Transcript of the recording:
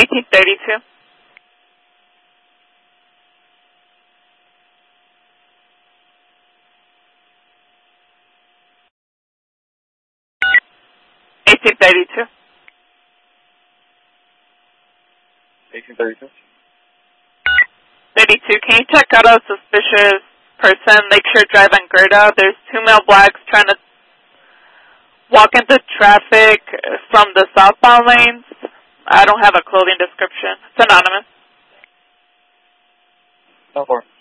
1832. $18.32. 1832. 32. Can you check out a suspicious person, Lakeshore Drive and Gerda? There's 2 male blacks trying to walk into traffic from the southbound lanes. I don't have a clothing description. It's anonymous. No more.